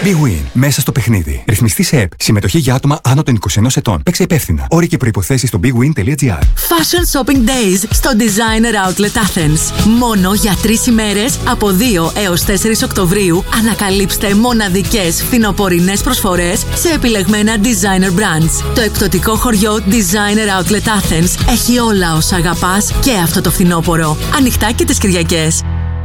Big Win. Μέσα στο παιχνίδι. Ρυθμιστή σε ΕΠ. Συμμετοχή για άτομα άνω των 21 ετών. Παίξε υπεύθυνα. Όροι και προϋποθέσεις στο bigwin.gr. Fashion Shopping Days στο Designer Outlet Athens. Μόνο για 3 ημέρες από 2 έως 4 Οκτωβρίου ανακαλύψτε μοναδικές φθινοπορεινές προσφορές σε επιλεγμένα designer brands. Το εκπτωτικό χωριό Designer Outlet Athens έχει όλα όσα αγαπάς και αυτό το φθινόπωρο. Ανοιχτά και τις Κυριακές.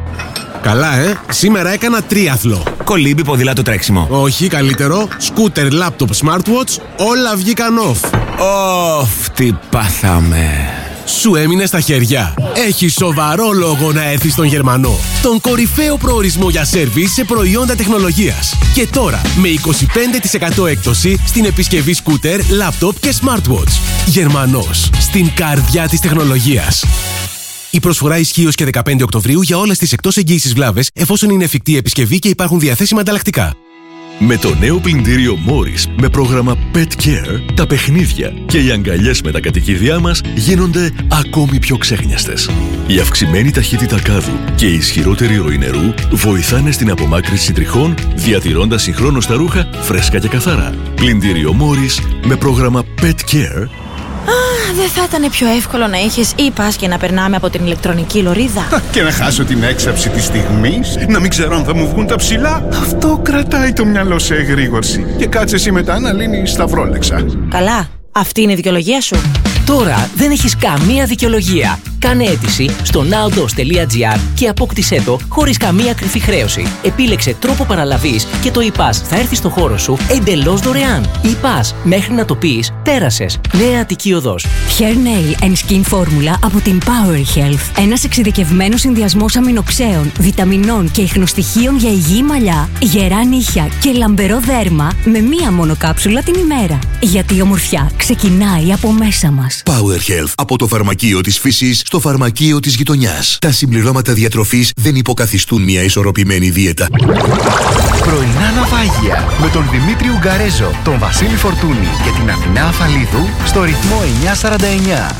Καλά, σήμερα έκανα τρίαθλο. Κολύμπι, ποδήλατο, τρέξιμο. Όχι, καλύτερο. Σκούτερ, λάπτοπ, smartwatch, όλα βγήκαν off. Τι πάθαμε. Σου έμεινε στα χέρια. Έχει σοβαρό λόγο να έρθεις στον Γερμανό. Τον κορυφαίο προορισμό για σέρβις σε προϊόντα τεχνολογίας. Και τώρα με 25% έκπτωση στην επισκευή σκούτερ, λάπτοπ και smartwatch. Γερμανός, στην καρδιά της τεχνολογίας. Η προσφορά ισχύει ως και 15 Οκτωβρίου για όλες τις εκτός εγγύησης βλάβες, εφόσον είναι εφικτή επισκευή και υπάρχουν διαθέσιμα ανταλλακτικά. Με το νέο πλυντήριο Morris με πρόγραμμα Pet Care, τα παιχνίδια και οι αγκαλιές με τα κατοικίδια μας γίνονται ακόμη πιο ξέχνιαστες. Η αυξημένη ταχύτητα κάδου και η ισχυρότερη ροή νερού βοηθάνε στην απομάκρυνση τριχών, διατηρώντας συγχρόνως τα ρούχα φρέσκα και καθαρά. Πλυντήριο Morris με πρόγραμμα Pet Care. Δεν θα ήταν πιο εύκολο να είχες e-pass και να περνάμε από την ηλεκτρονική λωρίδα? Και να χάσω την έξαψη της στιγμής, να μην ξέρω αν θα μου βγουν τα ψηλά. Αυτό κρατάει το μυαλό σε εγρήγορση. Και κάτσε εσύ μετά να λύνεις τα βρόλεξα. Καλά, αυτή είναι η δικαιολογία σου. Τώρα δεν έχεις καμία δικαιολογία. Κάνε αίτηση στο nowdos.gr και απόκτησέ το χωρίς καμία κρυφή χρέωση. Επίλεξε τρόπο παραλαβής και το e-pass θα έρθει στο χώρο σου εντελώς δωρεάν. E-pass, μέχρι να το πεις, πέρασες. Νέα Αττική Οδός. Hair Nail and Skin Formula από την Power Health. Ένας εξειδικευμένος συνδυασμός αμινοξέων, βιταμινών και ιχνοστοιχείων για υγιή μαλλιά, γερά νύχια και λαμπερό δέρμα με μία μόνο κάψουλα την ημέρα. Γιατί η ομορφιά ξεκινάει από μέσα μας. Power Health. Από το φαρμακείο της φύσης στο φαρμακείο της γειτονιάς. Τα συμπληρώματα διατροφής δεν υποκαθιστούν μια ισορροπημένη δίαιτα. Πρωινά ναυάγια με τον Δημήτρη Ουγγαρέζο, τον Βασίλη Φορτούνη και την Αθηνά Αφαλίδου στο ρυθμό 949.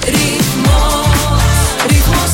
Ρυθμός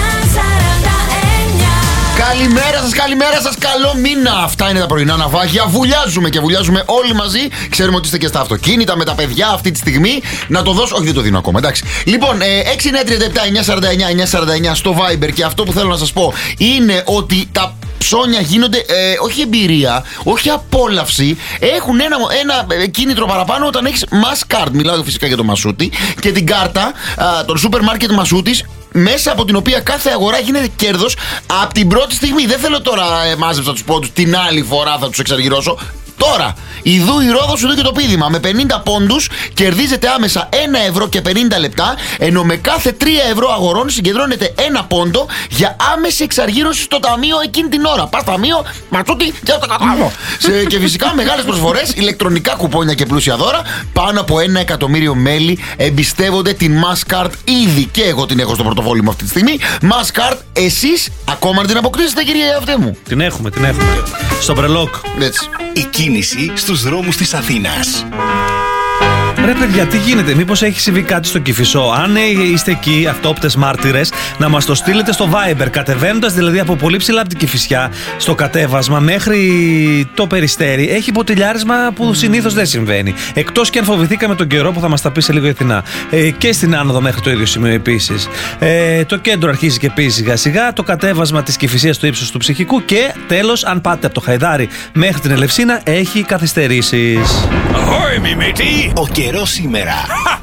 949. Καλημέρα σας, καλό μήνα. Αυτά είναι τα πρωινά ναυάγια. Βουλιάζουμε και βουλιάζουμε όλοι μαζί. Ξέρουμε ότι είστε και στα αυτοκίνητα με τα παιδιά αυτή τη στιγμή. Να το δώσω, όχι δεν το δίνω ακόμα, εντάξει. Λοιπόν, 6-9-37-949-949 στο Viber. Και αυτό που θέλω να σας πω είναι ότι τα ψώνια γίνονται, όχι εμπειρία, όχι απόλαυση. Έχουν ένα κίνητρο παραπάνω όταν έχεις Mass Card. Μιλάω φυσικά για το Μασούτη. Και την κάρτα, τον σούπερ μάρκετ Μασούτης, μέσα από την οποία κάθε αγορά γίνεται κέρδος από την πρώτη στιγμή. Δεν θέλω τώρα μάζεψα τους πόντους, την άλλη φορά θα τους εξαργυρώσω. Τώρα, ιδού η Ρόδος, ιδού και το πείδημα. Με 50 πόντους κερδίζετε άμεσα 1 ευρώ και 50 λεπτά, ενώ με κάθε 3 ευρώ αγορών συγκεντρώνετε 1 πόντο για άμεση εξαργύρωση στο ταμείο εκείνη την ώρα. Πας ταμείο, ματσούτι και το κατάλαβω. Και φυσικά μεγάλες προσφορές, ηλεκτρονικά κουπόνια και πλούσια δώρα. Πάνω από 1 εκατομμύριο μέλη εμπιστεύονται την Mass Card ήδη. Και εγώ την έχω στο πορτοφόλι μου αυτή τη στιγμή. Mass Card, εσείς ακόμα την αποκτήσετε, κύριε αυτέ μου? Την έχουμε. Στο μπρελόκ. Έτσι. Η κίνηση στους δρόμους της Αθήνας. Ρε παιδιά, τι γίνεται, μήπως έχει συμβεί κάτι στο Κηφισό? Αν είστε εκεί, αυτόπτες μάρτυρες, να μας το στείλετε στο Viber. Κατεβαίνοντας δηλαδή από πολύ ψηλά από την Κηφισιά, στο κατέβασμα μέχρι το Περιστέρι, έχει ποτηλιάρισμα που συνήθως δεν συμβαίνει. Εκτός και αν φοβηθήκαμε τον καιρό που θα μας τα πει σε λίγο η Αθηνά. Και στην άνοδο μέχρι το ίδιο σημείο επίσης. Το κέντρο αρχίζει και πίζει σιγά σιγά. Το κατέβασμα της Κηφισίας στο ύψος του Ψυχικού. Και τέλος, αν πάτε από το Χαϊδάρι μέχρι την Ελευσίνα, έχει καθυστερήσεις. Ο καιρός σήμερα.